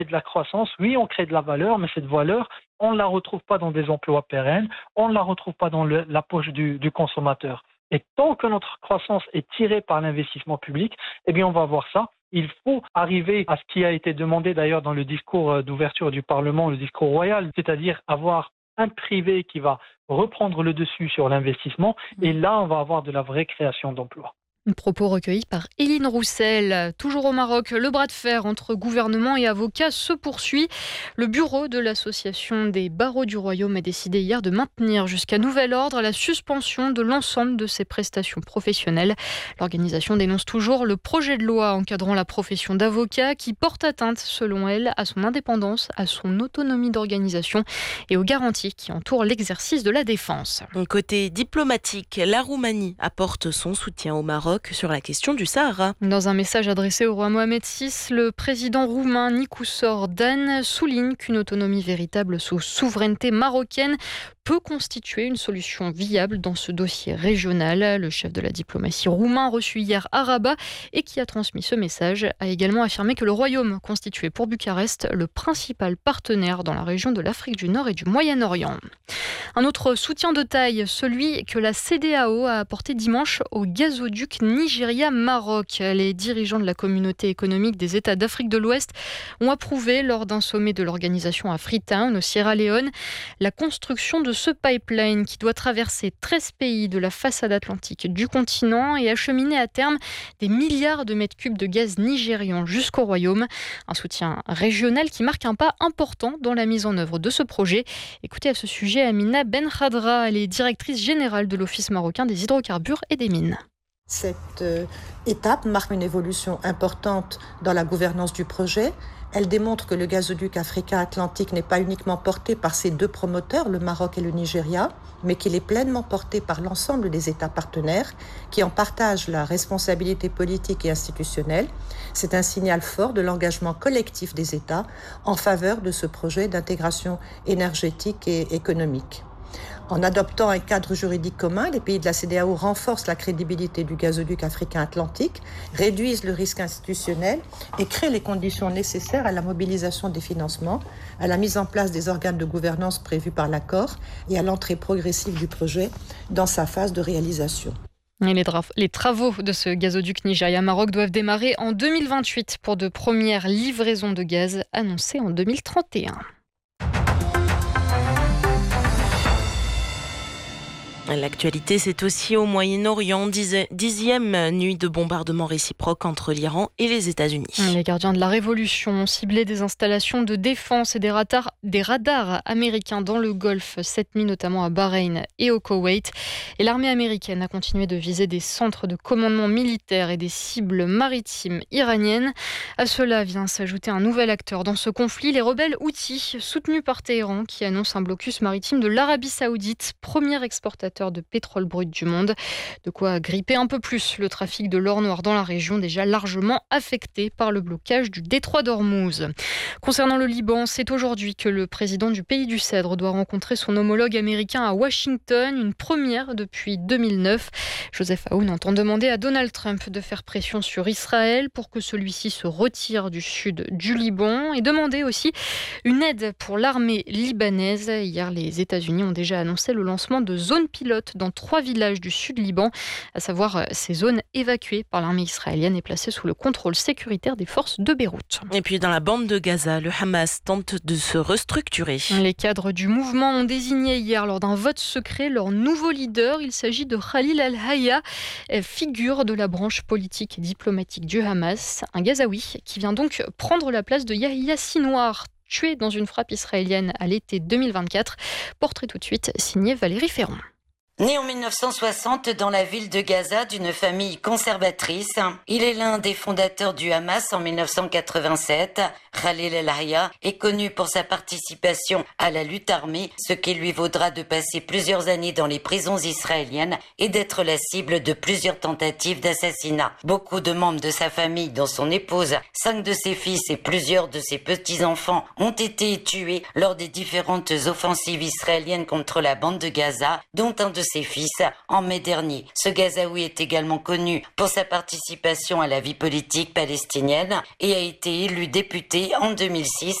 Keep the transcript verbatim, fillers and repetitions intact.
de la croissance, oui, on crée de la valeur, mais cette valeur, on ne la retrouve pas dans des emplois pérennes, on ne la retrouve pas dans le, la poche du, du consommateur. Et tant que notre croissance est tirée par l'investissement public, eh bien, on va voir ça. Il faut arriver à ce qui a été demandé d'ailleurs dans le discours d'ouverture du Parlement, le discours royal, c'est-à-dire avoir un privé qui va reprendre le dessus sur l'investissement. Et là, on va avoir de la vraie création d'emplois. Un propos recueilli par Éline Roussel. Toujours au Maroc, le bras de fer entre gouvernement et avocats se poursuit. Le bureau de l'association des barreaux du royaume a décidé hier de maintenir jusqu'à nouvel ordre la suspension de l'ensemble de ses prestations professionnelles. L'organisation dénonce toujours le projet de loi encadrant la profession d'avocat qui porte atteinte, selon elle, à son indépendance, à son autonomie d'organisation et aux garanties qui entourent l'exercice de la défense. Côté diplomatique, la Roumanie apporte son soutien au Maroc sur la question du Sahara. Dans un message adressé au roi Mohamed six, le président roumain Nicusor Dan souligne qu'une autonomie véritable sous souveraineté marocaine peut constituer une solution viable dans ce dossier régional. Le chef de la diplomatie roumain reçu hier à Rabat et qui a transmis ce message a également affirmé que le royaume constituait pour Bucarest le principal partenaire dans la région de l'Afrique du Nord et du Moyen-Orient. Un autre soutien de taille, celui que la C E D E A O a apporté dimanche au gazoduc Nigeria-Maroc. Les dirigeants de la communauté économique des États d'Afrique de l'Ouest ont approuvé lors d'un sommet de l'organisation à Freetown, au Sierra Leone, la construction de ce pipeline qui doit traverser treize pays de la façade atlantique du continent et acheminer à terme des milliards de mètres cubes de gaz nigérian jusqu'au royaume. Un soutien régional qui marque un pas important dans la mise en œuvre de ce projet. Écoutez à ce sujet Amina Ben Khadra, elle est directrice générale de l'Office marocain des hydrocarbures et des mines. Cette euh, étape marque une évolution importante dans la gouvernance du projet. Elle démontre que le gazoduc africain-atlantique n'est pas uniquement porté par ses deux promoteurs, le Maroc et le Nigeria, mais qu'il est pleinement porté par l'ensemble des États partenaires qui en partagent la responsabilité politique et institutionnelle. C'est un signal fort de l'engagement collectif des États en faveur de ce projet d'intégration énergétique et économique. En adoptant un cadre juridique commun, les pays de la C E D E A O renforcent la crédibilité du gazoduc africain-atlantique, réduisent le risque institutionnel et créent les conditions nécessaires à la mobilisation des financements, à la mise en place des organes de gouvernance prévus par l'accord et à l'entrée progressive du projet dans sa phase de réalisation. Et les, dra- les travaux de ce gazoduc Nigeria-Maroc doivent démarrer en deux mille vingt-huit pour de premières livraisons de gaz annoncées en deux mille trente et un. L'actualité, c'est aussi au Moyen-Orient, dixième nuit de bombardement réciproque entre l'Iran et les États-Unis. Les gardiens de la Révolution ont ciblé des installations de défense et des radars, des radars américains dans le Golfe cette nuit, notamment à Bahreïn et au Koweït. Et l'armée américaine a continué de viser des centres de commandement militaire et des cibles maritimes iraniennes. À cela vient s'ajouter un nouvel acteur dans ce conflit, les rebelles Houthis, soutenus par Téhéran, qui annoncent un blocus maritime de l'Arabie Saoudite, premier exportateur de pétrole brut du monde. De quoi gripper un peu plus le trafic de l'or noir dans la région, déjà largement affecté par le blocage du détroit d'Ormuz. Concernant le Liban, c'est aujourd'hui que le président du pays du Cèdre doit rencontrer son homologue américain à Washington, une première depuis deux mille neuf. Joseph Aoun entend demander à Donald Trump de faire pression sur Israël pour que celui-ci se retire du sud du Liban et demander aussi une aide pour l'armée libanaise. Hier, les États-Unis ont déjà annoncé le lancement de zones pilotes dans trois villages du sud Liban, à savoir ces zones évacuées par l'armée israélienne et placées sous le contrôle sécuritaire des forces de Beyrouth. Et puis dans la bande de Gaza, le Hamas tente de se restructurer. Les cadres du mouvement ont désigné hier lors d'un vote secret leur nouveau leader. Il s'agit de Khalil al-Hayya, figure de la branche politique et diplomatique du Hamas, un Gazaoui qui vient donc prendre la place de Yahya Sinwar, tué dans une frappe israélienne à l'été deux mille vingt-quatre. Portrait tout de suite signé Valérie Ferron. Né en mille neuf cent soixante dans la ville de Gaza d'une famille conservatrice, il est l'un des fondateurs du Hamas en mille neuf cent quatre-vingt-sept. Khalil al-Hayya est connu pour sa participation à la lutte armée, ce qui lui vaudra de passer plusieurs années dans les prisons israéliennes et d'être la cible de plusieurs tentatives d'assassinat. Beaucoup de membres de sa famille, dont son épouse, cinq de ses fils et plusieurs de ses petits-enfants ont été tués lors des différentes offensives israéliennes contre la bande de Gaza, dont un de ses fils en mai dernier. Ce Gazaoui est également connu pour sa participation à la vie politique palestinienne et a été élu député en deux mille six